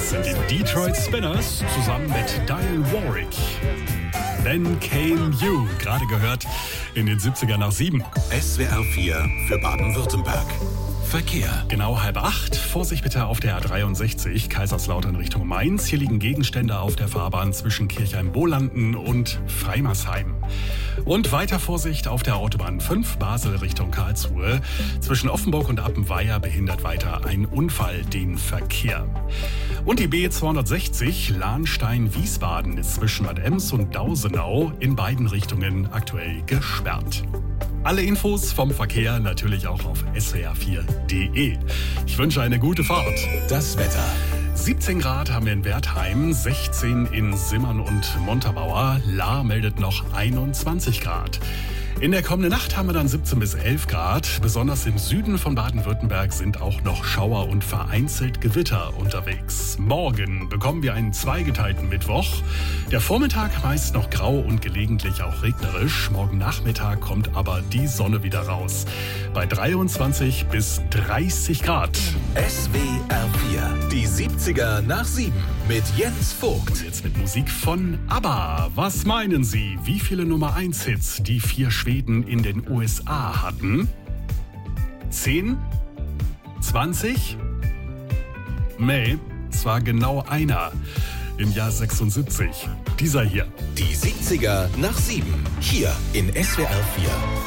Das sind die Detroit Spinners zusammen mit Diane Warwick. Then Came You, gerade gehört in den 70er nach 7. SWR 4 für Baden-Württemberg. Verkehr. Genau 7:30. Vorsicht bitte auf der A63 Kaiserslautern Richtung Mainz. Hier liegen Gegenstände auf der Fahrbahn zwischen Kirchheim-Bolanden und Freimersheim. Und weiter Vorsicht auf der Autobahn 5 Basel Richtung Karlsruhe. Zwischen Offenburg und Appenweier behindert weiter ein Unfall den Verkehr. Und die B260 Lahnstein-Wiesbaden ist zwischen Bad Ems und Dausenau in beiden Richtungen aktuell gesperrt. Alle Infos vom Verkehr natürlich auch auf swr4.de. Ich wünsche eine gute Fahrt. Das Wetter. 17 Grad haben wir in Wertheim, 16 in Simmern und Montabaur. Lahr meldet noch 21 Grad. In der kommenden Nacht haben wir dann 17 bis 11 Grad. Besonders im Süden von Baden-Württemberg sind auch noch Schauer und vereinzelt Gewitter unterwegs. Morgen bekommen wir einen zweigeteilten Mittwoch. Der Vormittag meist noch grau und gelegentlich auch regnerisch. Morgen Nachmittag kommt aber die Sonne wieder raus. Bei 23 bis 30 Grad. SWR 4, die 70er nach 7 mit Jens Vogt. Und jetzt mit Musik von ABBA. Was meinen Sie, wie viele Nummer-1-Hits die 4 Schweden in den USA hatten? 10? 20? Nee, es war genau einer im Jahr 76. Dieser hier. Die 70er nach 7, hier in SWR 4.